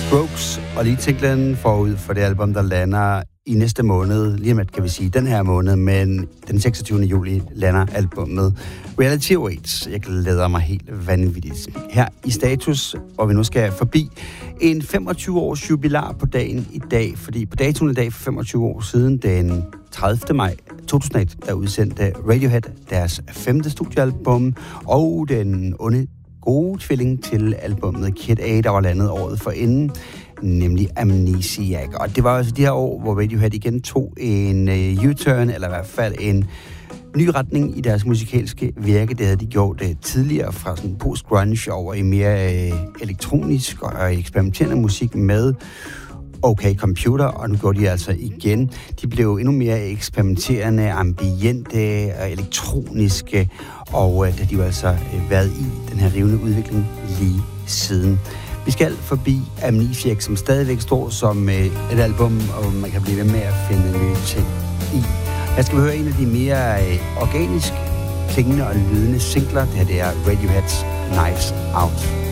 Strokes og lige titlen forud for det album, der lander i næste måned, lige om lidt kan vi sige den her måned, men den 26. juli lander albumet Reality Awaits. Jeg glæder mig helt vanvittigt. Her i Status, hvor vi nu skal forbi en 25-års jubilar på dagen i dag, fordi på datoen i dag for 25 år siden, den 30. maj 2001, der udsendte Radiohead deres 5. studiealbum, og den gode tvilling til albumet Kid A, der var landet året forinden, nemlig Amnesiac. Og det var altså de her år, hvor Radiohead igen tog en U-turn, eller i hvert fald en ny retning i deres musikalske virke. Det havde de gjort tidligere fra sådan post-grunge over i mere elektronisk og eksperimenterende musik med OK Computer, og nu går de altså igen. De blev endnu mere eksperimenterende, ambiente og elektroniske, og da de jo altså været i den her rivende udvikling lige siden. Vi skal forbi Amnesiac, som stadigvæk står som et album, og man kan blive ved med at finde nye ting i. Jeg skal høre en af de mere organisk klingende og lydende singler. Det her det er Radiohead's Knives Out.